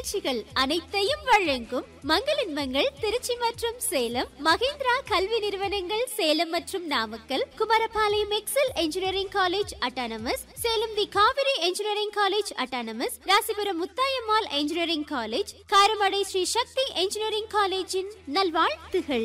நிகழ்ச்சிகள் அனைத்தையும் வழங்கும் மங்களின் மங்கள் திருச்சி மற்றும் சேலம், மகேந்திரா கல்வி நிறுவனங்கள் சேலம் மற்றும் Namakkal, Kumarapalayam XL engineering college autonomous, Salem தி Kaveri engineering college autonomous, Rasipuram Muthayammal engineering college, Karamadai Sri சக்தி இன்ஜினியரிங் காலேஜின் நல்வாழ்த்துகள்.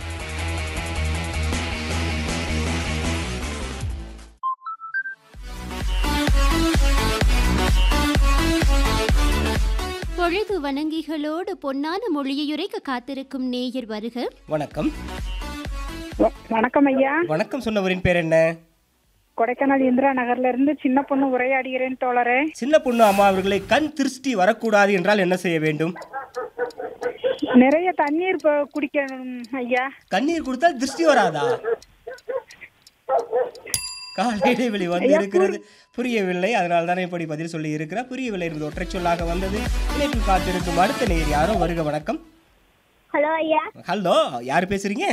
பொழுது வணங்கிகளோடு பொன்னான மொழியுரைக்க காத்திருக்கும் நேயர் வருக. வணக்கம். வணக்கம் ஐயா. வணக்கம். சொன்னவரின் பேர் என்ன? கொடைக்கானல் இந்திரா நகர்ல இருந்து சின்ன பொண்ணு உரையாடுகிறேன் தோழரே. சின்ன பொண்ணு அம்மா அவர்களை கண் திருஷ்டி வரக்கூடாது என்றால் என்ன செய்ய வேண்டும்? நிறைய தண்ணீர் குடிக்கணும் ஐயா. தண்ணீர் குடித்தால் திருஷ்டி வராதா? கால இடைவெளி வந்து இருக்கிறது, புரியவில்லை. அதனால தானே இப்படி பதில் சொல்லி இருக்கிறார். புரியவில்லை என்பது ஒற்றை சொல்லாக வந்தது. இணைப்பில் காத்திருக்கும் அடுத்த நேயர் யாரோ வருக. வணக்கம். ஹலோ ஐயா. ஹலோ, யார் பேசுறீங்க?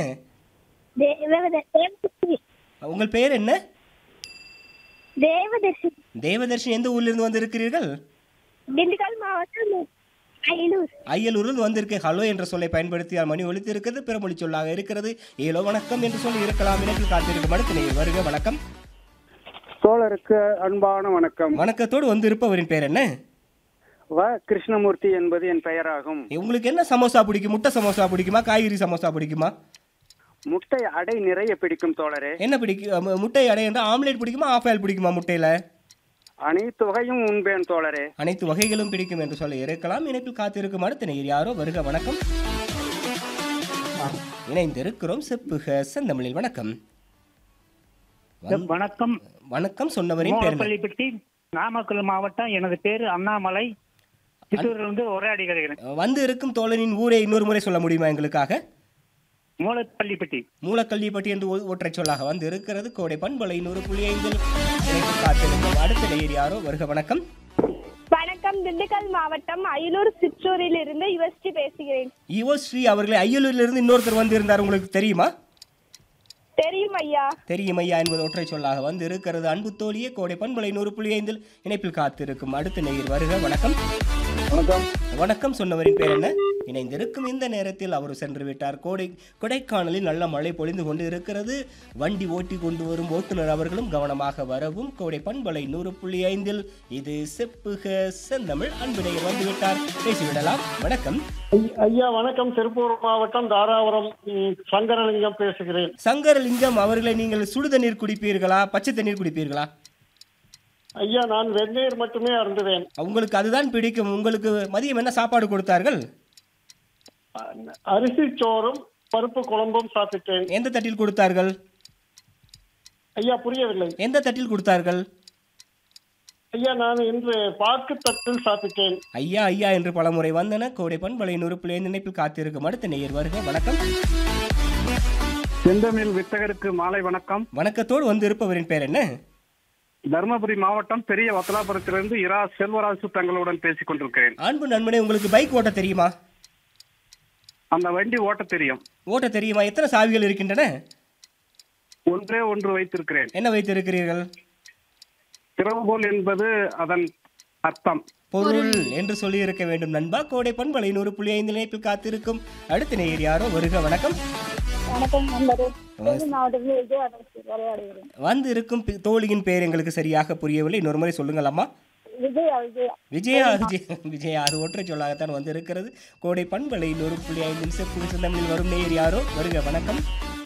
உங்கள் பெயர் என்ன? தேவதர்ஷினி. தேவதர்ஷினி. எந்த ஊர்ல இருந்து வந்து இருக்கிறீர்கள்? திண்டுக்கல் மாவட்டம் அயலூர். அயலூரில் வந்திருக்கு. ஹலோ என்ற சொல்லை பயன்படுத்தியால் மணி ஒலித்து இருக்கிறது, பிறமொழி சொல்லாக இருக்கிறது. ஏலோ வணக்கம் என்று சொல்லி இருக்கலாம். இணைப்பில் காத்திருக்கும் அடுத்த நேயர் வருக. வணக்கம். தோழருக்கு அன்பான வணக்கம். வணக்கத்தோடு வந்து இருப்பவரின் பேர் என்ன? கிருஷ்ணமூர்த்தி என்பது என் பெயராகும். உங்களுக்கு என்ன சமோசா பிடிக்கும்? முட்டை சமோசா பிடிக்குமா, காய்கறி சமோசா பிடிக்குமா? முட்டை அடை நிறைய பிடிக்கும் தோழரே. என்ன பிடிக்கும்? முட்டை அடை என்றால் ஆம்லேட் பிடிக்குமா, ஆஃப் ஆயில் பிடிக்குமா? முட்டையில அனைத்து வகையும் உண்பேன் தோழரே. அனைத்து வகைகளும் பிடிக்கும் என்று சொல்ல இருக்கலாம். இணைப்பில் காத்திருக்கும் அடுத்த நேயர் யாரோ வருக. வணக்கம். இணைந்திருக்கிறோம் செப்புக செந்தமிழில். வணக்கம். வணக்கம். வணக்கம். சொன்னவரின் பேர் பள்ளிப்பட்டி, நாமக்கல் மாவட்டம். எனது பேரு அண்ணாமலை. சித்தூரிலிருந்து உரையாடுகிறேன். வந்து இருக்கும் தோழனின் ஊரை இன்னொரு முறை சொல்ல முடியுமா எங்களுக்காக? மூலப்பள்ளிப்பட்டி. மூலக்கல்விப்பட்டி என்று ஒற்றை சொல்லாக வந்து இருக்கிறது. கோடை பண்பலை 100.5 காத்திருக்கும் அடுத்த நேயர் யாரோ வருக. வணக்கம். வணக்கம். திண்டுக்கல் மாவட்டம் அயலூர் சிற்றூரில் இருந்து யுவஸ்ரீ பேசுகிறேன். யுவஸ்ரீ அவர்களை அயலூரிலிருந்து இன்னொருத்தர் வந்து இருந்தார், உங்களுக்கு தெரியுமா? தெரியும் ஐயா. தெரியும் ஐயா என்பது ஒற்றை சொல்லாக வந்து இருக்கிறது. அன்பு தோழியே, கோடை பண்பலை 100.5 இணைப்பில் காத்திருக்கும் அடுத்த நேயர் வருக. வணக்கம். வணக்கம். வணக்கம். சொன்னவரின் பேர் என்ன? இணைந்திருக்கும் இந்த நேரத்தில் அவர் சென்று விட்டார். கொடைக்கானலில் நல்ல மழை பொழிந்து கொண்டு இருக்கிறது. வண்டி ஓட்டி கொண்டு வரும் ஓட்டுநர் அவர்களும் கவனமாக வரவும். கோடை பண்பலை 100.5 இது செப்புக செந்தமிழ். அன்பு நேயர் வந்து விட்டார், பேசிவிடலாம். வணக்கம். ஐயா வணக்கம். திருப்பூர் மாவட்டம் தாராபுரம் சங்கரலிங்கம் பேசுகிறேன். சங்கரலிங்கம் அவர்களை நீங்கள் சுடு தண்ணீர் குடிப்பீர்களா, பச்சை தண்ணீர் குடிப்பீர்களா? ஐயா நான் வெந்நீர் மட்டுமே அருந்துவேன். உங்களுக்கு அதுதான் பிடிக்கும். உங்களுக்கு மதியம் என்ன சாப்பாடு கொடுத்தார்கள்? அரிசி சோறும் பருப்பு குழம்பும் சாப்பிட்டேன். எந்த தட்டில் கொடுத்தார்கள்? ஐயா புரியவில்லை. எந்த தட்டில் கொடுத்தார்கள்? ஐயா நான் இன்று பாக்கு தட்டில் சாப்பிட்டேன். ஐயா ஐயா என்று பலமுறை வந்தன. கோடை பண்பலை 100.5 இணைப்பில் காத்திருக்கும் அடுத்த நேயர் வருக. வணக்கம். செந்தமிழ் வித்தகருக்கு மாலை வணக்கம். வணக்கத்தோடு வந்து இருப்பவரின் பேர் என்ன? தருமபுரி மாவட்டம் பெரிய வத்தலாபுரத்திலிருந்து இரா செல்வராசு தங்களுடன் பேசிக் கொண்டிருக்கிறேன். அன்பு நண்பனே, உங்களுக்கு பைக் ஓட்ட தெரியுமா? அந்த வண்டி ஓட்ட தெரியும். ஓட்ட தெரியுமா? எத்தனை சாவிகள் இருக்கின்றன? ஒன்றே ஒன்று வைத்திருக்கிறேன். என்ன வைத்திருக்கிறீர்கள்? திறவுகோல் என்பது அதன் அர்த்தம். பொருள் என்று சொல்லி இருக்க வேண்டும் நண்பா. கோடை பண்பலை 100.5 இணைப்பில் காத்திருக்கும் அடுத்த நேயர் யாரோ வருக. வணக்கம். வணக்கம். மாவட்டத்தில் உரையாடுகிறேன். வந்து இருக்கும் தோழியின் பேர் எங்களுக்கு சரியாக புரியவில்லை, இன்னொரு முறை சொல்லுங்கள் அம்மா. விஜயா. விஜயா. விஜயா அது ஒற்றை சொல்லாகத்தான் வந்து இருக்கிறது. கோடை பண்பலை 100.5 செப்பு செந்தமிழில் வரும் நேயர் யாரோ வருக. வணக்கம்.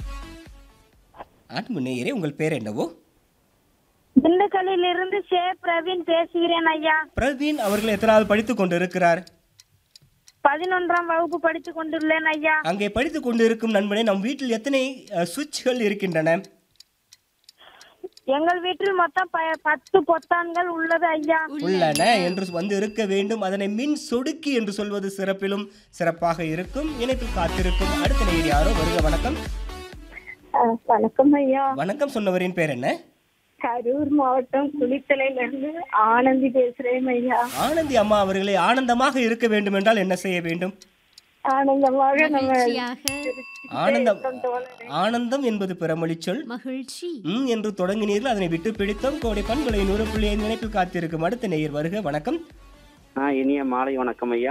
அன்பு நேயரே, உங்கள் பேர் என்னவோ? திண்டுக்கல்லில் இருந்து பிரவீன் பேசுகிறேன் ஐயா. பிரவீன் அவர்கள் எத்தனாவது படித்துக் கொண்டு இருக்கிறார்? 11ஆம் வகுப்பு படித்துக் கொண்டுள்ளேன் ஐயா. அங்கே படித்துக் கொண்டு இருக்கும் நண்பனே, நம் வீட்டில் எத்தனை சுவிட்சுகள் இருக்கின்றன? எங்கள் வீட்டில் மொத்தம் 10 பொத்தான்கள் உள்ளது ஐயா. உள்ளன என்று வந்து இருக்க வேண்டும். அதனை மின் சொடுக்கி என்று சொல்வது சிறப்பிலும் சிறப்பாக இருக்கும். இணைப்பில் காத்திருக்கும் அடுத்த நேயர் யாரோ வருக. வணக்கம். வணக்கம் ஐயா. வணக்கம். சொன்னவரின் பேர் என்ன? கரூர் மாவட்டம் குளித்தலையிலிருந்து ஆனந்தி பேசுறேன் ஐயா. ஆனந்தி அம்மா அவர்களே, ஆனந்தமாக இருக்க வேண்டும் என்றால் என்ன செய்ய வேண்டும்? ஆனந்தமாக ஆனந்தம் என்பது பிறமொழி சொல். மகிழ்ச்சி என்று தொடங்கினீர்கள், அதனை விட்டு பிடித்தோம். கோடை பண்பலை 100.5 இணைப்பில் காத்திருக்கும் அடுத்த நேயர் வருக. வணக்கம். இனிய மாலை வணக்கம் ஐயா.